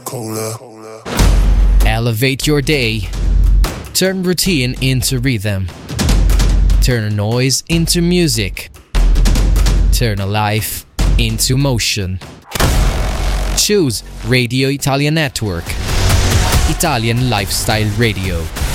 Elevate your day. Turn routine into rhythm. Turn a noise into music. Turn a life into motion. Choose Radio Italia Network. Italian Lifestyle Radio.